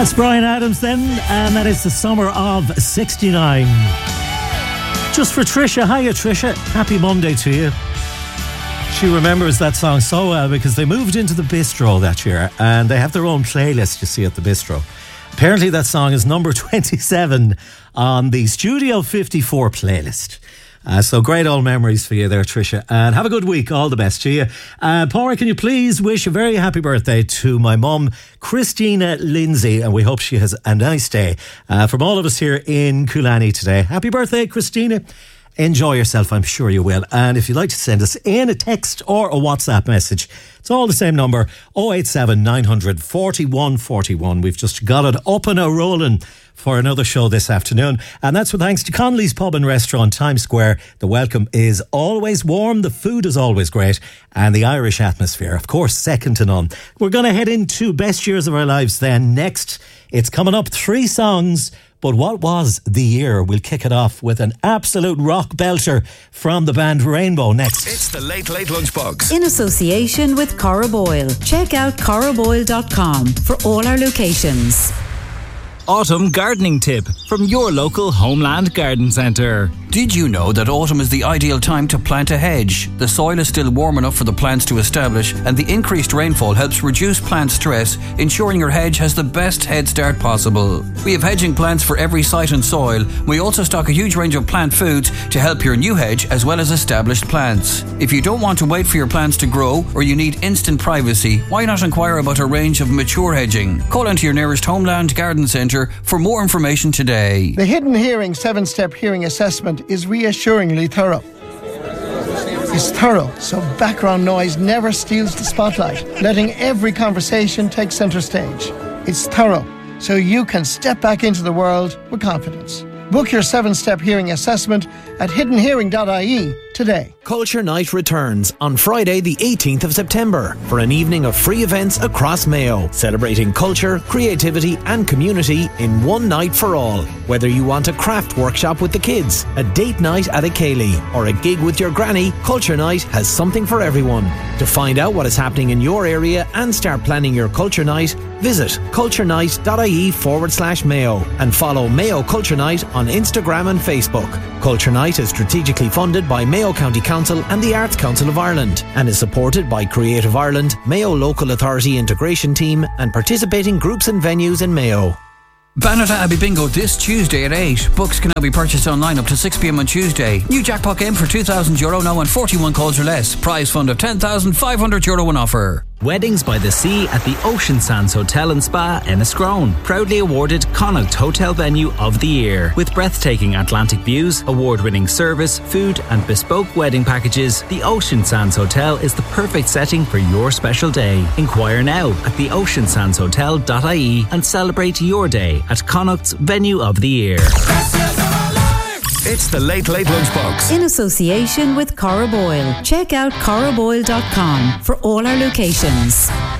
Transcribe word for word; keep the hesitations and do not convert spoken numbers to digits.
That's Bryan Adams then, and that is the summer of sixty-nine. Just for Trisha. Hiya Trisha, happy Monday to you. She remembers that song so well because they moved into the bistro that year and they have their own playlist, you see, at the bistro. Apparently that song is number twenty-seven on the Studio fifty-four playlist. Uh, so great old memories for you there, Trisha, and have a good week. All the best to you. uh, Paula, can you please wish a very happy birthday to my mum, Christina Lindsay, and we hope she has a nice day. Uh, from all of us here in Coolani today, happy birthday, Christina. Enjoy yourself, I'm sure you will. And if you'd like to send us in a text or a WhatsApp message, it's all the same number, oh eight seven, nine hundred, forty-one forty-one. We've just got it up and a rolling for another show this afternoon, and that's with thanks to Connolly's Pub and Restaurant, Times Square. The welcome is always warm, the food is always great, and the Irish atmosphere, of course, second to none. We're going to head into Best Years of Our Lives then next. It's coming up, three songs, but what was the year? We'll kick it off with an absolute rock belter from the band Rainbow next. It's the Late Late Lunchbox in association with Cora Boyle. Check out cora boyle dot com for all our locations. Autumn gardening tip from your local Homeland Garden Centre. Did you know that autumn is the ideal time to plant a hedge? The soil is still warm enough for the plants to establish, and the increased rainfall helps reduce plant stress, ensuring your hedge has the best head start possible. We have hedging plants for every site and soil. We also stock a huge range of plant foods to help your new hedge as well as established plants. If you don't want to wait for your plants to grow or you need instant privacy, why not inquire about a range of mature hedging? Call into your nearest Homeland Garden Centre for more information today. The Hidden Hearing seven-step hearing assessment is reassuringly thorough. It's thorough, so background noise never steals the spotlight, letting every conversation take centre stage. It's thorough, so you can step back into the world with confidence. Book your seven-step hearing assessment at hidden hearing dot I E today. Culture Night returns on Friday the eighteenth of September for an evening of free events across Mayo, celebrating culture, creativity and community in one night for all. Whether you want a craft workshop with the kids, a date night at a Ceilidh or a gig with your granny, Culture Night has something for everyone. To find out what is happening in your area and start planning your Culture Night, visit culture night dot I E forward slash Mayo and follow Mayo Culture Night on Instagram and Facebook. Culture Night is strategically funded by Mayo County Council and the Arts Council of Ireland and is supported by Creative Ireland, Mayo Local Authority Integration Team and participating groups and venues in Mayo. Bannerta Abbey Bingo this Tuesday at eight. Books can now be purchased online up to six p m on Tuesday. New jackpot game for two thousand euro now on forty-one calls or less. Prize fund of ten thousand five hundred euro on offer. Weddings by the Sea at the Ocean Sands Hotel and Spa, Enniscrone. Proudly awarded Connacht Hotel Venue of the Year. With breathtaking Atlantic views, award-winning service, food and bespoke wedding packages, the Ocean Sands Hotel is the perfect setting for your special day. Inquire now at the ocean sands hotel dot I E and celebrate your day at Connacht's Venue of the Year. It's the Late Late Lunchbox in association with Cora Boyle. Check out cora boyle dot com for all our locations.